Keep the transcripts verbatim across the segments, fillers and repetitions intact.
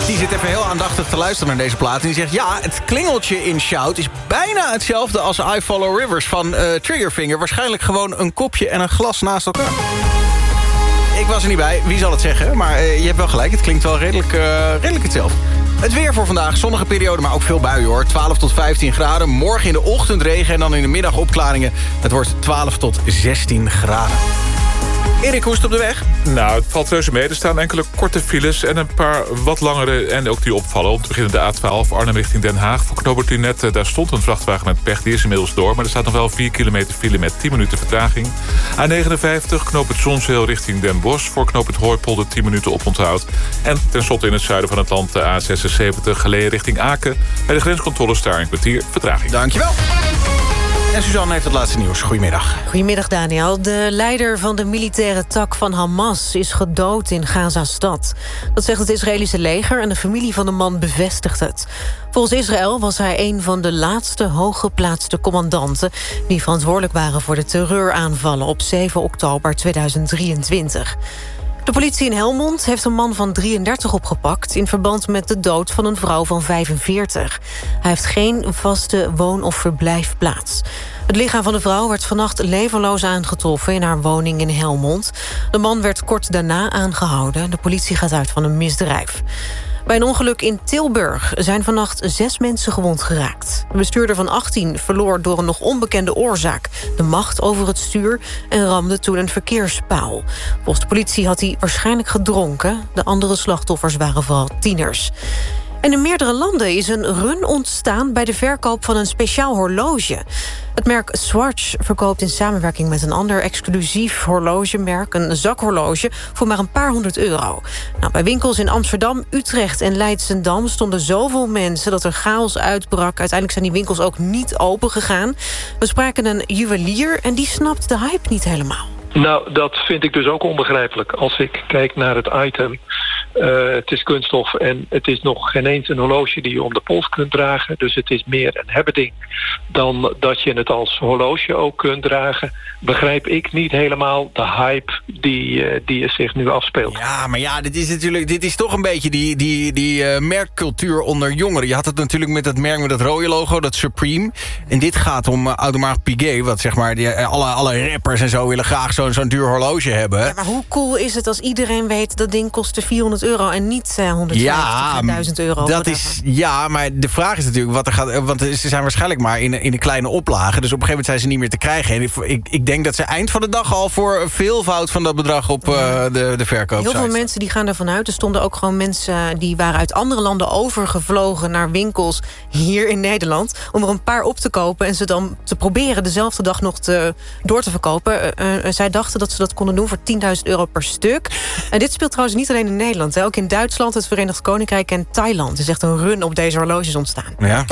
Die zit even heel aandachtig te luisteren naar deze plaat. En die zegt, ja, het klingeltje in Shout is bijna hetzelfde als I Follow Rivers van uh, Triggerfinger. Waarschijnlijk gewoon een kopje en een glas naast elkaar. Ik was er niet bij, wie zal het zeggen? Maar uh, je hebt wel gelijk, het klinkt wel redelijk, uh, redelijk hetzelfde. Het weer voor vandaag, zonnige periode, maar ook veel buien hoor. twaalf tot vijftien graden, morgen in de ochtend regen en dan in de middag opklaringen. Het wordt twaalf tot zestien graden. Erik, hoe is het op de weg? Nou, het valt reuze mee. Er staan enkele korte files en een paar wat langere en ook die opvallen. Om te beginnen de A twaalf, Arnhem richting Den Haag. Voor knooppunt Lunette, daar stond een vrachtwagen met pech. Die is inmiddels door, maar er staat nog wel vier kilometer file met tien minuten vertraging. A negenenvijftig, knooppunt Zonzeel richting Den Bosch. Voor knooppunt Hooipolder tien minuten oponthoud. En tenslotte in het zuiden van het land de A zesenzeventig, Geleen richting Aken. Bij de grenscontroles daar een kwartier vertraging. Dankjewel. En Suzanne heeft het laatste nieuws. Goedemiddag. Goedemiddag, Daniel. De leider van de militaire tak van Hamas is gedood in Gaza-stad. Dat zegt het Israëlische leger en de familie van de man bevestigt het. Volgens Israël was hij een van de laatste hooggeplaatste commandanten die verantwoordelijk waren voor de terreuraanvallen op zeven oktober tweeduizend drieëntwintig. De politie in Helmond heeft een man van drieëndertig opgepakt in verband met de dood van een vrouw van vijfenveertig. Hij heeft geen vaste woon- of verblijfplaats. Het lichaam van de vrouw werd vannacht levenloos aangetroffen in haar woning in Helmond. De man werd kort daarna aangehouden. De politie gaat uit van een misdrijf. Bij een ongeluk in Tilburg zijn vannacht zes mensen gewond geraakt. Een bestuurder van achttien verloor door een nog onbekende oorzaak de macht over het stuur en ramde toen een verkeerspaal. Volgens de politie had hij waarschijnlijk gedronken. De andere slachtoffers waren vooral tieners. En in meerdere landen is een run ontstaan bij de verkoop van een speciaal horloge. Het merk Swatch verkoopt in samenwerking met een ander exclusief horlogemerk een zakhorloge voor maar een paar honderd euro. Nou, bij winkels in Amsterdam, Utrecht en Leidschendam stonden zoveel mensen dat er chaos uitbrak. Uiteindelijk zijn die winkels ook niet open gegaan. We spraken een juwelier en die snapt de hype niet helemaal. Nou, dat vind ik dus ook onbegrijpelijk. Als ik kijk naar het item, uh, het is kunststof en het is nog geen eens een horloge die je om de pols kunt dragen. Dus het is meer een hebbeding dan dat je het als horloge ook kunt dragen. Begrijp ik niet helemaal de hype die, uh, die er zich nu afspeelt. Ja, maar ja, dit is natuurlijk, dit is toch een beetje die, die, die uh, merkcultuur onder jongeren. Je had het natuurlijk met dat merk met dat rode logo, dat Supreme. En dit gaat om uh, Audemars Piguet, wat zeg maar, die, uh, alle, alle rappers en zo willen graag zo zo'n duur horloge hebben. Ja, maar hoe cool is het als iedereen weet dat ding kostte vierhonderd euro en niet uh, honderdvijftigduizend euro? Dat is, ja, maar de vraag is natuurlijk wat er gaat. Want ze zijn waarschijnlijk maar in, in een kleine oplage. Dus op een gegeven moment zijn ze niet meer te krijgen. En ik, ik, ik denk dat ze eind van de dag al voor een veelvoud van dat bedrag op uh, de, de verkoop zijn. Heel veel mensen die gaan ervan uit. Er stonden ook gewoon mensen die waren uit andere landen overgevlogen naar winkels hier in Nederland om er een paar op te kopen en ze dan te proberen dezelfde dag nog te, door te verkopen. Uh, uh, zij dachten dat ze dat konden doen voor tienduizend euro per stuk. En dit speelt trouwens niet alleen in Nederland. Hè. Ook in Duitsland, het Verenigd Koninkrijk en Thailand is echt een run op deze horloges ontstaan. Ja.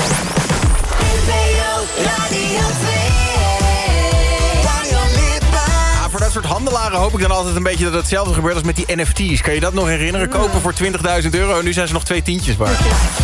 Voor dat soort handelaren hoop ik dan altijd een beetje dat hetzelfde gebeurt als met die N F T's. Kan je dat nog herinneren? Kopen voor twintigduizend euro en nu zijn ze nog twee tientjes waard.